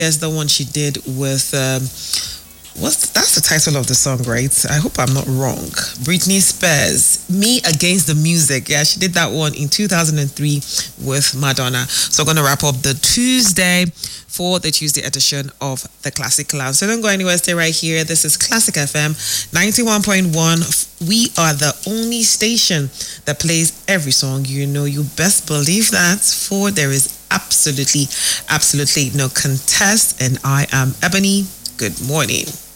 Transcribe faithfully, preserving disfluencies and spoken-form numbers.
Is the one she did with um, what's that's the title of the song, right? I hope I'm not wrong. Britney Spears, Me Against the Music. Yeah, she did that one in two thousand three with Madonna. So we're gonna wrap up the Tuesday for the Tuesday edition of the Classic Lounge. So don't go anywhere, stay right here. This is Classic F M ninety-one point one. We are the only station that plays every song. You know, you best believe that, for there is absolutely, absolutely no contest. And I am Ebony. Good morning.